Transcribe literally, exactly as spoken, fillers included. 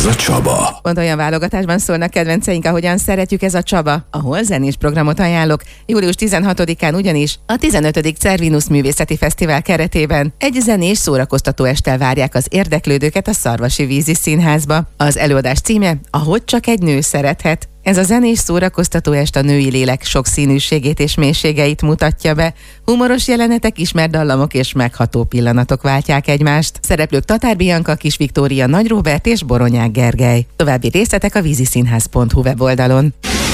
a Csaba. Pont olyan válogatásban szólnak kedvenceink, ahogyan szeretjük, ez a Csaba, ahol zenés programot ajánlok. július tizenhatodikán ugyanis a tizenötödik Cervinus Művészeti Fesztivál keretében egy zenés szórakoztató esttel várják az érdeklődőket a Szarvasi Vízi Színházba. Az előadás címe Ahogy csak egy nő szerethet. Ez a zenés szórakoztató est a női lélek sokszínűségét és mélységeit mutatja be. Humoros jelenetek, ismert dallamok és megható pillanatok váltják egymást. Szereplők Tatár Bianka, Kis Viktória, Nagy Róbert és Boronyák Gergely. További részletek a víziszínház pont hu weboldalon.